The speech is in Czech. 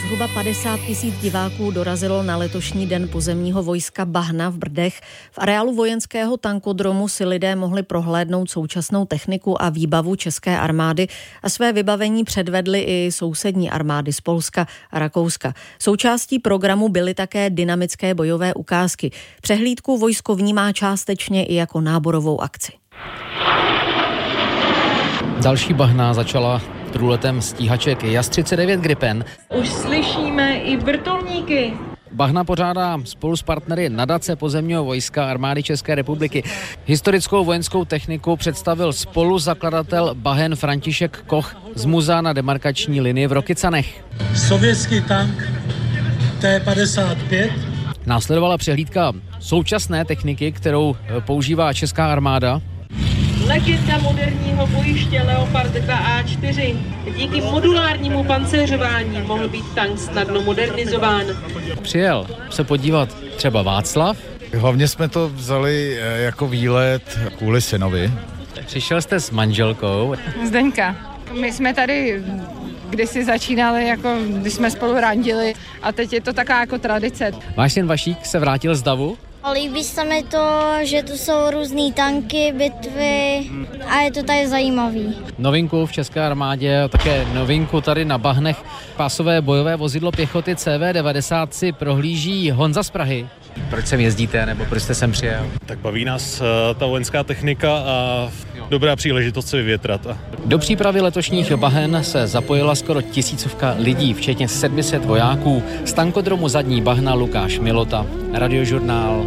Zhruba 50 000 diváků dorazilo na letošní den pozemního vojska Bahna v Brdech. V areálu vojenského tankodromu si lidé mohli prohlédnout současnou techniku a výbavu české armády a své vybavení předvedly i sousední armády z Polska a Rakouska. Součástí programu byly také dynamické bojové ukázky. Přehlídku vojsko vnímá částečně i jako náborovou akci. Další Bahna začala průletem stíhaček JAS-39 Gripen. Už slyšíme i vrtulníky. Bahna pořádá spolu s partnery nadace pozemního vojska armády České republiky. Historickou vojenskou techniku představil spoluzakladatel Bahen František Koch z muzea na demarkační linii v Rokycanech. Sovětský tank T-55. Následovala přehlídka současné techniky, kterou používá česká armáda. Legenda moderního bojiště Leopard 2A4. Díky modulárnímu pancéřování mohl být tank snadno modernizován. Přijel se podívat třeba Václav. Hlavně jsme to vzali jako výlet kvůli synovi. Přišel jste s manželkou. Zdeňka. My jsme tady kdysi začínali, jako když jsme spolu randili a teď je to taková jako tradice. Váš syn Vašík se vrátil z davu? Líbí se mi to, že tu jsou různý tanky, bitvy a je to tady zajímavý. Novinku v české armádě a také novinku tady na Bahnech. Pásové bojové vozidlo pěchoty CV90 si prohlíží Honza z Prahy. Proč sem jezdíte, nebo proč jste sem přijel? Tak baví nás ta vojenská technika a dobrá příležitost se vyvětrat. Do přípravy letošních Bahen se zapojila skoro 1000 lidí, včetně 700 vojáků. Z tankodromu Zadní Bahna Lukáš Milota, Radiožurnál.